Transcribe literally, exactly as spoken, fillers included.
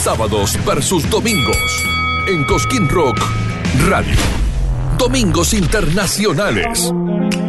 Sábados versus domingos. En Cosquín Rock Radio. Domingos Internacionales.